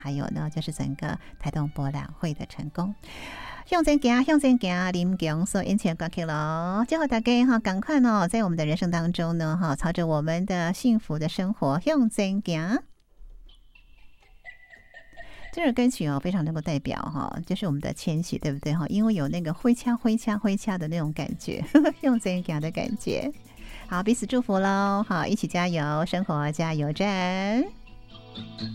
还有呢，就是整个台东博览会的成功。向前行，向前行，林强所引起的歌曲咯。最后大家哈，赶快哦，在我们的人生当中呢，哈，朝着我们的幸福的生活向前行。这首歌曲哦，非常能够代表哈，就是我们的迁徙，对不对哈？因为有那个挥掐的那种感觉，向前行的感觉。好，彼此祝福喽！好，一起加油，生活加油站。